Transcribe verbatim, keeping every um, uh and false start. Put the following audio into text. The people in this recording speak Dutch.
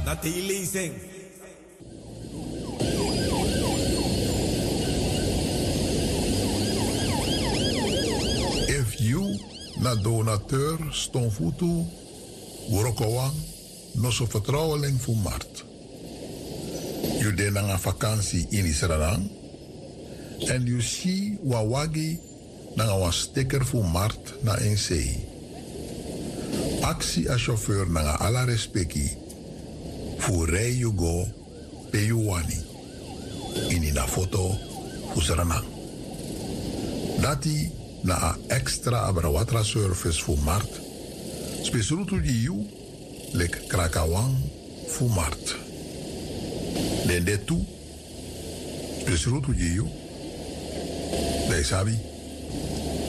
na te lezing. If you na donateur stonfutu, worokowang, no so vertrouweling voor Mart. You de na een vakantie in Israël en you see wawagi na een sticker voor Mart na een zee. Actie als chauffeur na een ala respecti voor rij you go pe you wani in ina foto voor Suriname. Dati na een extra abrawatra service voor Mart. Speciaal to you lek Krakawang voor Mart. Den de tu speciaal to you. Dai sabi.